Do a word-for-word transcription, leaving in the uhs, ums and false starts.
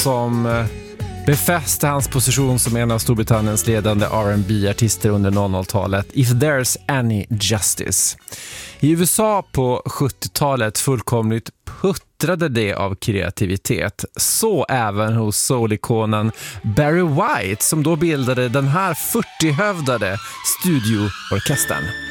som befäste hans position som en av Storbritanniens ledande R and B-artister under noll noll-talet, If There's Any Justice. I U S A på sjuttiotalet fullkomligt puttrade det av kreativitet. Så även hos soul-ikonen Barry White, som då bildade den här fyrtiohövdade studioorkestern.